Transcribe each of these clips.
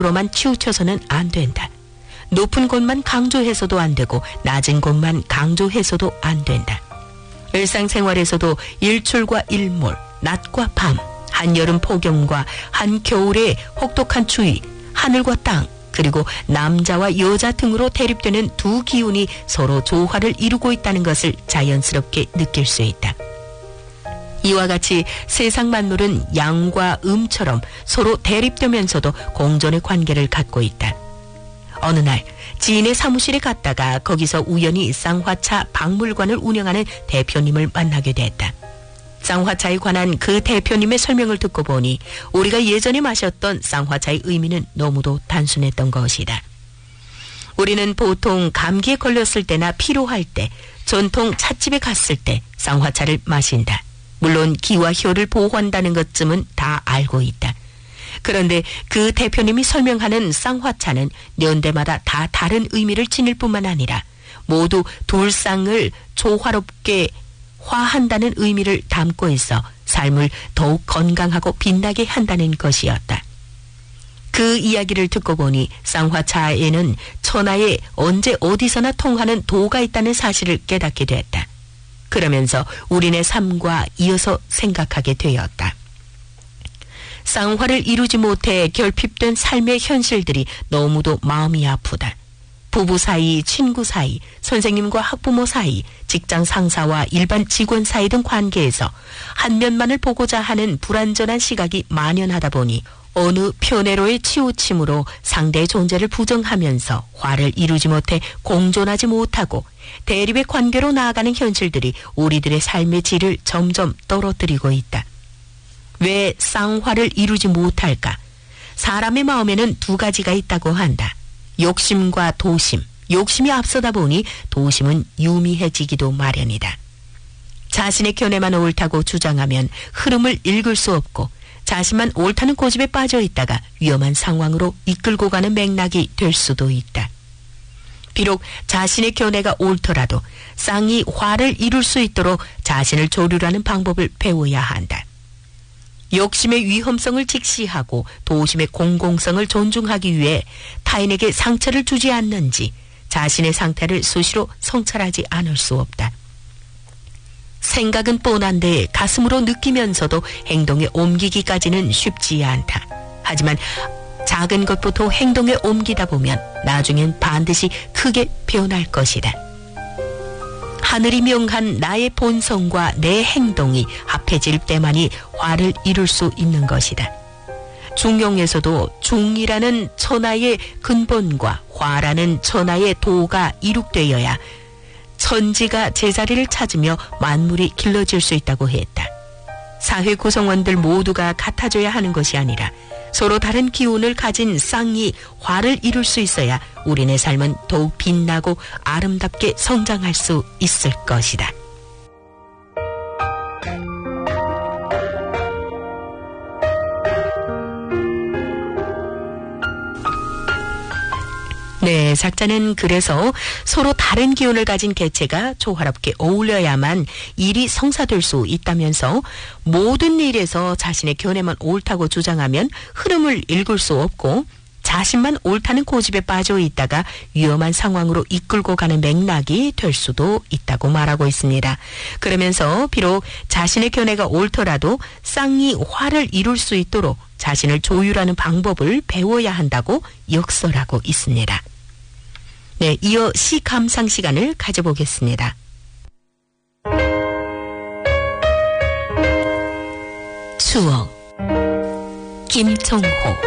로만 치우쳐서는 안 된다. 높은 곳만 강조해서도 안 되고 낮은 곳만 강조해서도 안 된다. 일상생활에서도 일출과 일몰, 낮과 밤, 한여름 폭염과 한겨울의 혹독한 추위, 하늘과 땅, 그리고 남자와 여자 등으로 대립되는 두 기운이 서로 조화를 이루고 있다는 것을 자연스럽게 느낄 수 있다. 이와 같이 세상 만물은 양과 음처럼 서로 대립되면서도 공존의 관계를 갖고 있다. 어느 날 지인의 사무실에 갔다가 거기서 우연히 쌍화차 박물관을 운영하는 대표님을 만나게 됐다. 쌍화차에 관한 그 대표님의 설명을 듣고 보니 우리가 예전에 마셨던 쌍화차의 의미는 너무도 단순했던 것이다. 우리는 보통 감기에 걸렸을 때나 피로할 때, 전통 찻집에 갔을 때 쌍화차를 마신다. 물론 기와 혀를 보호한다는 것쯤은 다 알고 있다. 그런데 그 대표님이 설명하는 쌍화차는 연대마다 다 다른 의미를 지닐 뿐만 아니라 모두 둘쌍을 조화롭게 화한다는 의미를 담고 있어 삶을 더욱 건강하고 빛나게 한다는 것이었다. 그 이야기를 듣고 보니 쌍화차에는 천하에 언제 어디서나 통하는 도가 있다는 사실을 깨닫게 됐다. 그러면서 우리네 삶과 이어서 생각하게 되었다. 쌍화를 이루지 못해 결핍된 삶의 현실들이 너무도 마음이 아프다. 부부 사이, 친구 사이, 선생님과 학부모 사이, 직장 상사와 일반 직원 사이 등 관계에서 한 면만을 보고자 하는 불완전한 시각이 만연하다 보니 어느 편애로의 치우침으로 상대의 존재를 부정하면서 화를 이루지 못해 공존하지 못하고 대립의 관계로 나아가는 현실들이 우리들의 삶의 질을 점점 떨어뜨리고 있다. 왜 쌍화를 이루지 못할까? 사람의 마음에는 두 가지가 있다고 한다. 욕심과 도심. 욕심이 앞서다 보니 도심은 유미해지기도 마련이다. 자신의 견해만 옳다고 주장하면 흐름을 읽을 수 없고 자신만 옳다는 고집에 빠져 있다가 위험한 상황으로 이끌고 가는 맥락이 될 수도 있다. 비록 자신의 견해가 옳더라도 쌍이 화를 이룰 수 있도록 자신을 조류라는 방법을 배워야 한다. 욕심의 위험성을 직시하고 도심의 공공성을 존중하기 위해 타인에게 상처를 주지 않는지 자신의 상태를 수시로 성찰하지 않을 수 없다. 생각은 뻔한데 가슴으로 느끼면서도 행동에 옮기기까지는 쉽지 않다. 하지만 작은 것부터 행동에 옮기다 보면 나중엔 반드시 크게 변할 것이다. 하늘이 명한 나의 본성과 내 행동이 합해질 때만이 화를 이룰 수 있는 것이다. 중용에서도 중이라는 천하의 근본과 화라는 천하의 도가 이룩되어야 천지가 제자리를 찾으며 만물이 길러질 수 있다고 했다. 사회 구성원들 모두가 같아져야 하는 것이 아니라 서로 다른 기운을 가진 쌍이 화를 이룰 수 있어야 우리네 삶은 더욱 빛나고 아름답게 성장할 수 있을 것이다. 네, 작자는 그래서 서로 다른 기운을 가진 개체가 조화롭게 어울려야만 일이 성사될 수 있다면서 모든 일에서 자신의 견해만 옳다고 주장하면 흐름을 읽을 수 없고 자신만 옳다는 고집에 빠져 있다가 위험한 상황으로 이끌고 가는 맥락이 될 수도 있다고 말하고 있습니다. 그러면서 비록 자신의 견해가 옳더라도 쌍이 화를 이룰 수 있도록 자신을 조율하는 방법을 배워야 한다고 역설하고 있습니다. 네, 이어 시 감상 시간을 가져보겠습니다. 추억 김청호.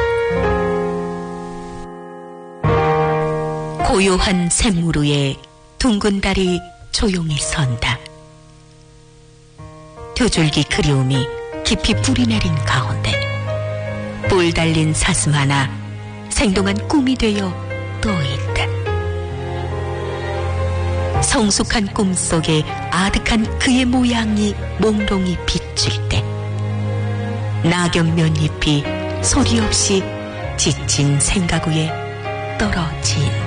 고요한 샘물 위에 둥근 달이 조용히 선다. 두 줄기 그리움이 깊이 뿌리 내린 가운데 뿔 달린 사슴 하나 생동한 꿈이 되어 떠있다. 성숙한 꿈속에 아득한 그의 모양이 몽롱히 비칠 때 낙엽 몇 잎이 소리 없이 지친 생각 위에 떨어진다.